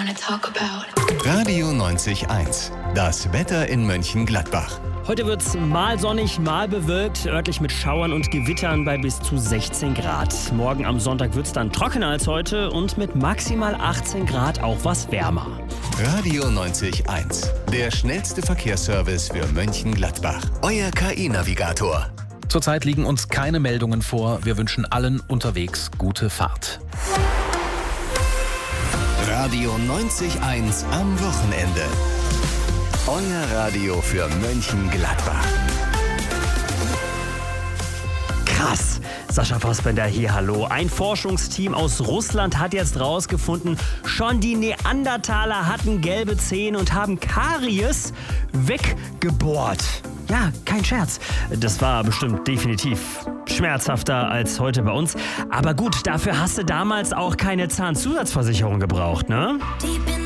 wanna talk about. Radio 90.1, das Wetter in Mönchengladbach. Heute wird's mal sonnig, mal bewölkt, örtlich mit Schauern und Gewittern bei bis zu 16 Grad. Morgen am Sonntag wird's dann trockener als heute und mit maximal 18 Grad auch was wärmer. Radio 90.1, der schnellste Verkehrsservice für Mönchengladbach. Euer KI-Navigator. Zurzeit liegen uns keine Meldungen vor. Wir wünschen allen unterwegs gute Fahrt. Radio 90.1 am Wochenende. Euer Radio für Mönchengladbach. Krass! Sascha Fassbender hier, hallo. Ein Forschungsteam aus Russland hat jetzt rausgefunden, schon die Neandertaler hatten gelbe Zähne und haben Karies weggebohrt. Ja, kein Scherz. Das war bestimmt definitiv schmerzhafter als heute bei uns. Aber gut, dafür hast du damals auch keine Zahnzusatzversicherung gebraucht, ne? Deep